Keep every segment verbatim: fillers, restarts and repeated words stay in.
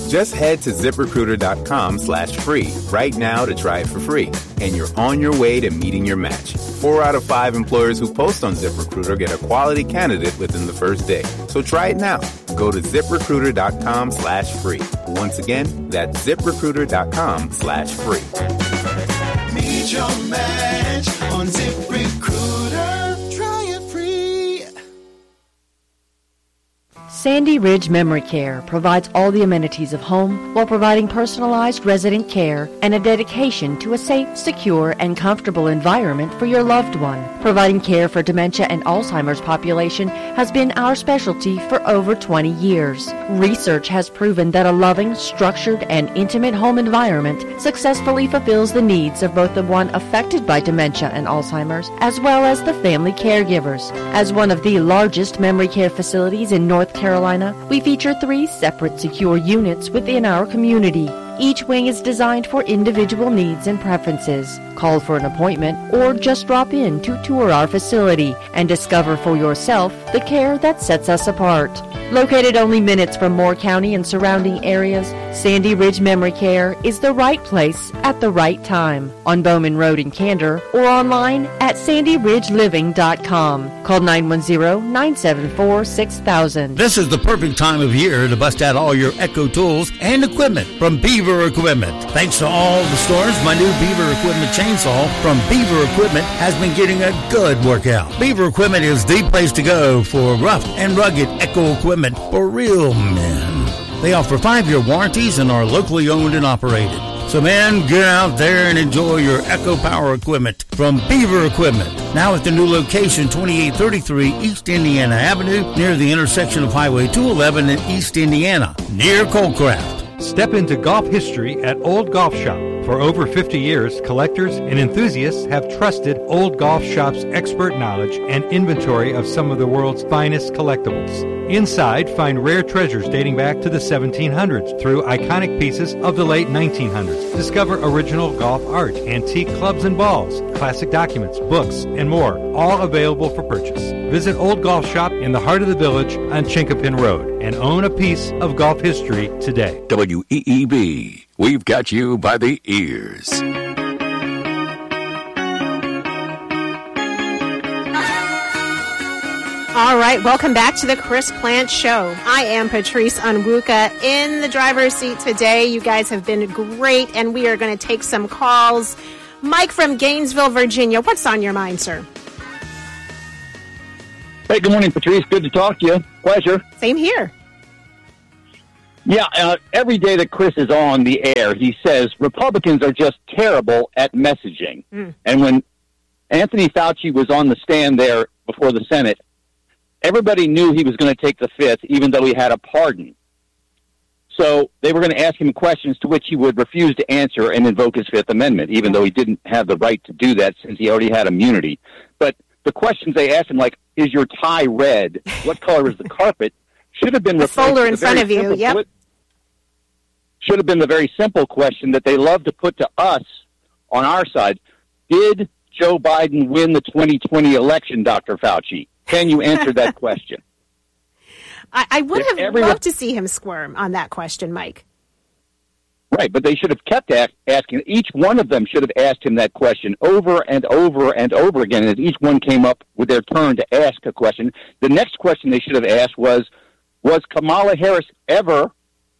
Just head to ZipRecruiter.com slash free right now to try it for free. And you're on your way to meeting your match. Four out of five employers who post on ZipRecruiter get a quality candidate within the first day. So try it now. Go to ZipRecruiter.com slash free. Once again, that's ZipRecruiter.com slash free. Meet your match on ZipRecruiter. Try it free. Sandy Ridge Memory Care provides all the amenities of home while providing personalized resident care and a dedication to a safe, secure, and comfortable environment for your loved one. Providing care for dementia and Alzheimer's population has been our specialty for over twenty years. Research has proven that a loving, structured, and intimate home environment successfully fulfills the needs of both the one affected by dementia and Alzheimer's as well as the family caregivers. As one of the largest memory care facilities in North Carolina, Carolina, we feature three separate secure units within our community. Each wing is designed for individual needs and preferences. Call for an appointment or just drop in to tour our facility and discover for yourself the care that sets us apart. Located only minutes from Moore County and surrounding areas, Sandy Ridge Memory Care is the right place at the right time. On Bowman Road in Candor or online at sandy ridge living dot com. Call nine one zero, nine seven four, six thousand. This is the perfect time of year to bust out all your Echo tools and equipment from Beaver Equipment. Thanks to all the storms, my new Beaver Equipment chainsaw from Beaver Equipment has been getting a good workout. Beaver Equipment is the place to go for rough and rugged Echo equipment for real men. They offer five-year warranties and are locally owned and operated. So, man, get out there and enjoy your Echo Power equipment from Beaver Equipment. Now at the new location, twenty-eight thirty-three East Indiana Avenue, near the intersection of Highway two eleven and East Indiana, near Coldcraft. Step into golf history at Old Golf Shop. For over fifty years, collectors and enthusiasts have trusted Old Golf Shop's expert knowledge and inventory of some of the world's finest collectibles. Inside, find rare treasures dating back to the seventeen hundreds through iconic pieces of the late nineteen hundreds. Discover original golf art, antique clubs and balls, classic documents, books, and more, all available for purchase. Visit Old Golf Shop in the heart of the village on Chinkapin Road and own a piece of golf history today. W E E B, we've got you by the ears. All right, welcome back to the Chris Plante Show. I am Patrice Onwuka in the driver's seat today. You guys have been great, and we are going to take some calls. Mike from Gainesville, Virginia, what's on your mind, sir? Hey, good morning, Patrice. Good to talk to you. Pleasure. Same here. Yeah, uh, every day that Chris is on the air, he says Republicans are just terrible at messaging. Mm. And when Anthony Fauci was on the stand there before the Senate, everybody knew he was going to take the fifth, even though he had a pardon. So they were going to ask him questions to which he would refuse to answer and invoke his Fifth Amendment, even though he didn't have the right to do that since he already had immunity. But the questions they asked him, like, is your tie red? What color is the carpet? Should have been the folder in front of you. Yep. Should have been the very simple question that they love to put to us on our side. Did Joe Biden win the twenty twenty election, Doctor Fauci? Can you answer that question? I, I would if have everyone, loved to see him squirm on that question, Mike. Right, but they should have kept ask, asking. Each one of them should have asked him that question over and over and over again. And as each one came up with their turn to ask a question, the next question they should have asked was, was Kamala Harris ever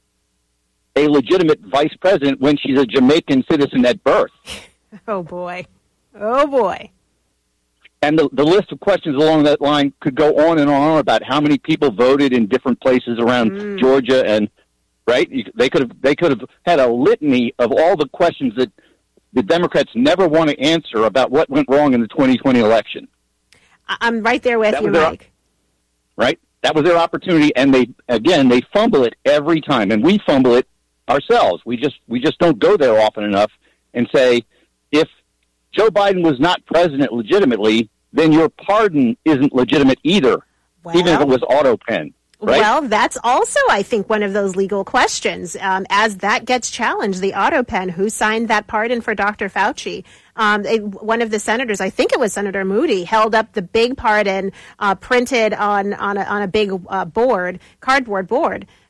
a legitimate vice president when she's a Jamaican citizen at birth? Oh, boy. Oh, boy. And the, the list of questions along that line could go on and on about how many people voted in different places around mm. Georgia, and right, you, they could have they could have had a litany of all the questions that the Democrats never want to answer about what went wrong in the twenty twenty election. I'm right there with that you, their, Mike. Right, that was their opportunity, and they again they fumble it every time, and we fumble it ourselves. We just we just don't go there often enough and say, if Joe Biden was not president legitimately, then your pardon isn't legitimate either, well, even if it was auto pen. Right? Well, that's also, I think, one of those legal questions. Um, as that gets challenged, the auto pen, who signed that pardon for Doctor Fauci? Um, it, one of the senators, I think it was Senator Moody, held up the big pardon uh, printed on on a, on a big uh, board, cardboard board.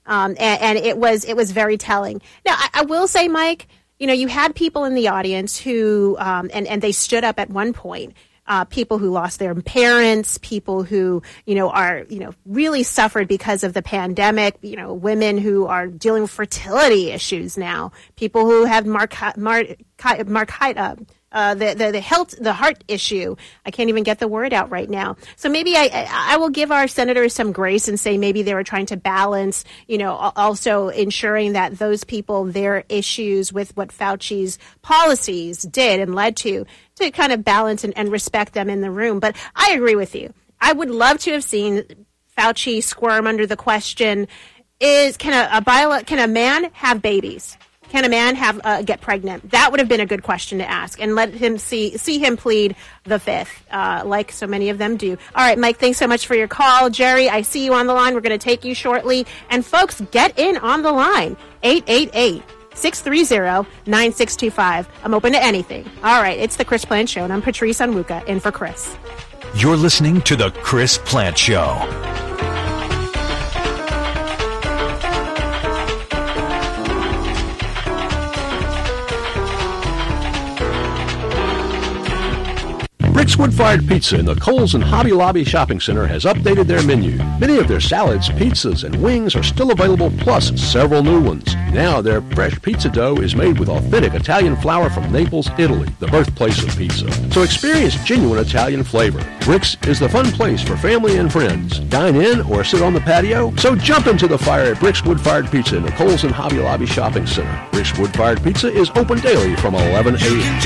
Um, and, and it was it was very telling. Now, I, I will say, Mike, you know, you had people in the audience who, um, and, and they stood up at one point, uh, people who lost their parents, people who, you know, are, you know, really suffered because of the pandemic, you know, women who are dealing with fertility issues now, people who have marca- mar- marca- uh, the, the, the health, the heart issue. I can't even get the word out right now. So maybe I, I will give our senators some grace and say maybe they were trying to balance, you know, also ensuring that those people, their issues with what Fauci's policies did and led to, to kind of balance and, and respect them in the room. But I agree with you. I would love to have seen Fauci squirm under the question, is, can a, a bio, can a man have babies? Can a man have uh, get pregnant? That would have been a good question to ask, and let him see see him plead the fifth, uh, like so many of them do. All right, Mike, thanks so much for your call. Jerry, I see you on the line. We're going to take you shortly. And folks, get in on the line, eight eight eight, six three zero, nine six two five. I'm open to anything. All right, it's the Chris Plant Show, and I'm Patrice Onwuka, in for Chris. You're listening to the Chris Plant Show. Rick's Wood-Fired Pizza in the Kohl's and Hobby Lobby Shopping Center has updated their menu. Many of their salads, pizzas, and wings are still available, plus several new ones. Now their fresh pizza dough is made with authentic Italian flour from Naples, Italy, the birthplace of pizza. So experience genuine Italian flavor. Rick's is the fun place for family and friends. Dine in or sit on the patio? So jump into the fire at Rick's Wood-Fired Pizza in the Kohl's and Hobby Lobby Shopping Center. Rick's Wood-Fired Pizza is open daily from eleven a.m.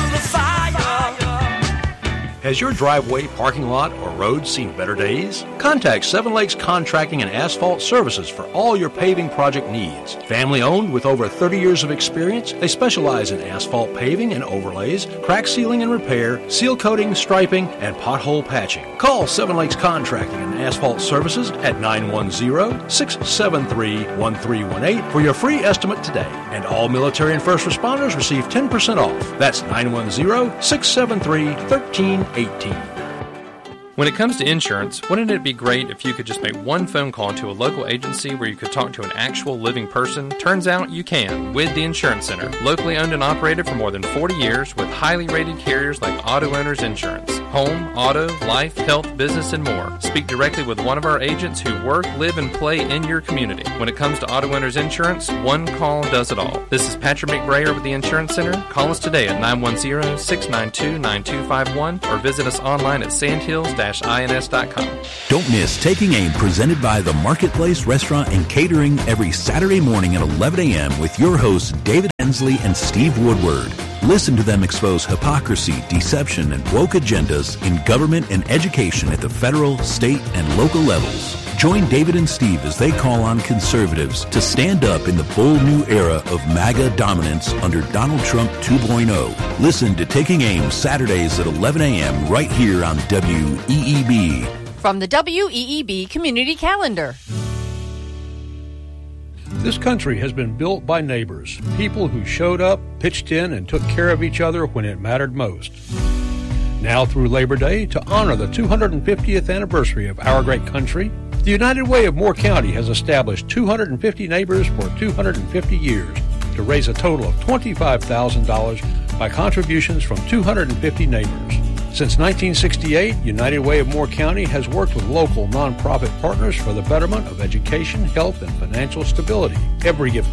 Has your driveway, parking lot, or road seen better days? Contact Seven Lakes Contracting and Asphalt Services for all your paving project needs. Family owned with over thirty years of experience, they specialize in asphalt paving and overlays, crack sealing and repair, seal coating, striping, and pothole patching. Call Seven Lakes Contracting and Asphalt Services at nine one zero, six seven three, one three one eight for your free estimate today. And all military and first responders receive ten percent off. That's nine one zero, six seven three, one three eighteen. When it comes to insurance, wouldn't it be great if you could just make one phone call to a local agency where you could talk to an actual living person? Turns out you can with the Insurance Center. Locally owned and operated for more than forty years with highly rated carriers like Auto Owners Insurance. Home, auto, life, health, business, and more. Speak directly with one of our agents who work, live, and play in your community. When it comes to Auto Owners Insurance, one call does it all. This is Patrick McBrayer with the Insurance Center. Call us today at nine one zero, six nine two, nine two five one or visit us online at sandhills dash ins dot com. Don't miss Taking Aim, presented by the Marketplace Restaurant and Catering, every Saturday morning at eleven a.m. with your hosts David Hensley and Steve Woodward. Listen to them expose hypocrisy, deception, and woke agendas in government and education at the federal, state, and local levels. Join David and Steve as they call on conservatives to stand up in the bold new era of MAGA dominance under Donald Trump two point oh. Listen to Taking Aim Saturdays at eleven a.m. right here on W E E B. From the W E E B Community Calendar. This country has been built by neighbors, people who showed up, pitched in, and took care of each other when it mattered most. Now through Labor Day, to honor the two hundred fiftieth anniversary of our great country, the United Way of Moore County has established two hundred fifty neighbors for two hundred fifty years to raise a total of twenty-five thousand dollars by contributions from two hundred fifty neighbors. Since nineteen sixty-eight, United Way of Moore County has worked with local nonprofit partners for the betterment of education, health, and financial stability. Every gift